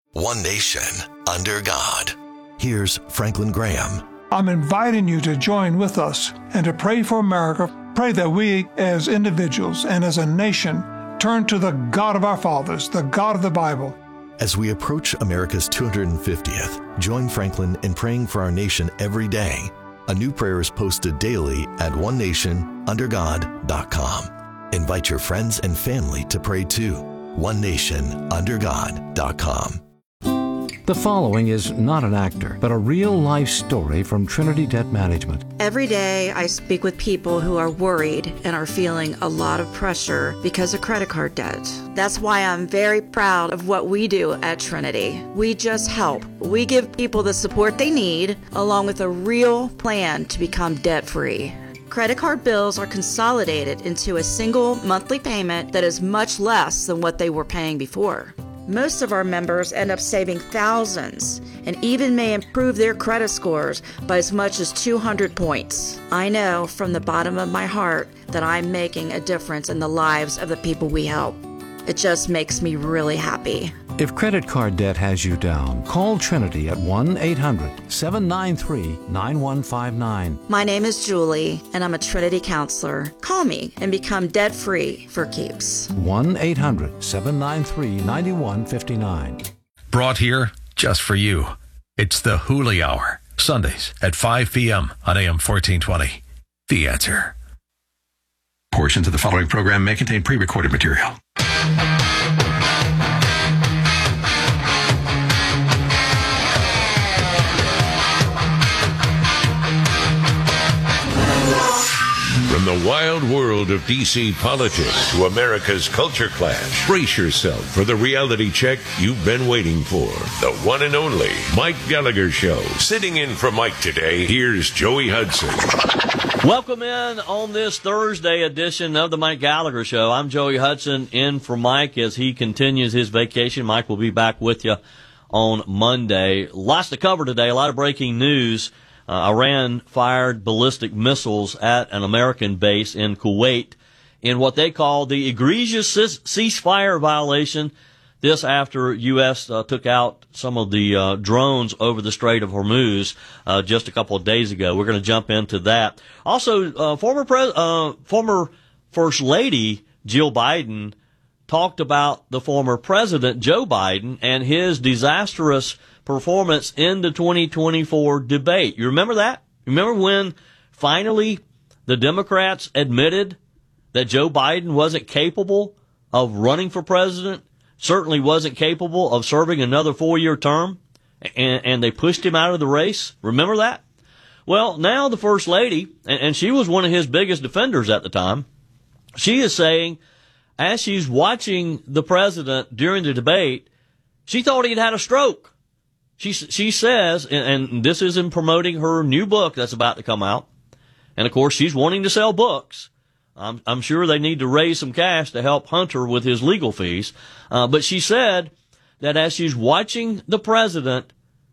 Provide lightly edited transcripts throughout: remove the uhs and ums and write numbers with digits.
One nation, under God. Here's Franklin Graham. I'm inviting you to join with us and to pray for America. Pray that we as individuals and as a nation turn to the God of our fathers, the God of the Bible. As we approach America's 250th, join Franklin in praying for our nation every day. A new prayer is posted daily at onenationundergod.com. Invite your friends and family to pray too. onenationundergod.com. The following is not an actor, but a real-life story from Trinity Debt Management. Every day I speak with people who are worried and are feeling a lot of pressure because of credit card debt. That's why I'm very proud of what we do at Trinity. We just help. We give people the support they need, along with a real plan to become debt-free. Credit card bills are consolidated into a single monthly payment that is much less than what they were paying before. Most of our members end up saving thousands and even may improve their credit scores by as much as 200 points. I know from the bottom of my heart that I'm making a difference in the lives of the people we help. It just makes me really happy. If credit card debt has you down, call Trinity at 1-800-793-9159. My name is Julie, and I'm a Trinity counselor. Call me and become debt-free for keeps. 1-800-793-9159. Brought here just for you. It's the Hooli Hour, Sundays at 5 p.m. on AM 1420. The Answer. Portions of the following program may contain pre-recorded material. From the wild world of D.C. politics to America's culture clash, brace yourself for the reality check you've been waiting for. The one and only Mike Gallagher Show. Sitting in for Mike today, here's Joey Hudson. Welcome in on this Thursday edition of the Mike Gallagher Show. I'm Joey Hudson in for Mike as he continues his vacation. Mike will be back with you on Monday. Lots to cover today, a lot of breaking news. Iran fired ballistic missiles at an American base in Kuwait in what they call the egregious ceasefire violation. This after U.S. Took out some of the drones over the Strait of Hormuz just a couple of days ago. We're going to jump into that. Also, former First Lady Jill Biden talked about the former President Joe Biden and his disastrous performance in the 2024 debate. You remember that? Remember when finally the Democrats admitted that Joe Biden wasn't capable of running for president, certainly wasn't capable of serving another 4-year term, and they pushed him out of the race? Remember that? Well, now the First Lady, and she was one of his biggest defenders at the time, she is saying, as she's watching the president during the debate, she thought he'd had a stroke. She says, and this is in promoting her new book that's about to come out, and of course she's wanting to sell books. I'm sure they need to raise some cash to help Hunter with his legal fees. But she said that as she's watching the president,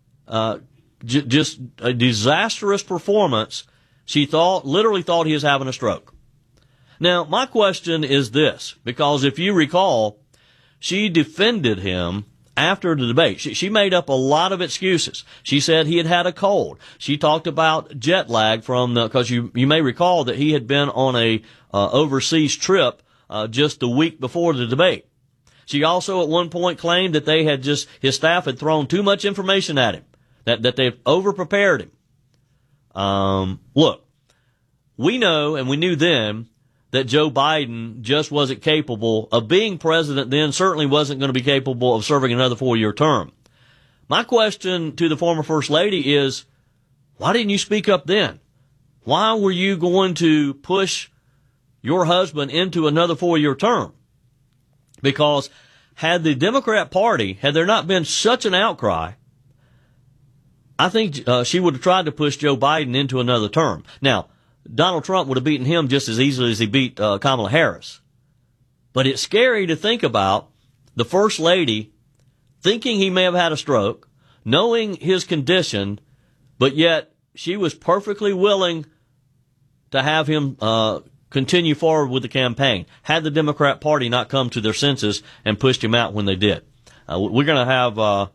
just a disastrous performance, she literally thought he was having a stroke. Now, my question is this, because if you recall, she defended him after the debate. She made up a lot of excuses. She said he had had a cold. She talked about jet lag because you may recall that he had been on a overseas trip just the week before the debate. She also at one point claimed that his staff had thrown too much information at him, that they over-prepared him. Look, we know, and we knew then, that Joe Biden just wasn't capable of being president then, certainly wasn't going to be capable of serving another 4-year term. My question to the former First Lady is, why didn't you speak up then? Why were you going to push your husband into another 4-year term? Because had the Democrat Party, had there not been such an outcry, I think she would have tried to push Joe Biden into another term. Now, Donald Trump would have beaten him just as easily as he beat Kamala Harris. But it's scary to think about the First Lady thinking he may have had a stroke, knowing his condition, but yet she was perfectly willing to have him continue forward with the campaign, had the Democrat Party not come to their senses and pushed him out when they did. We're going to have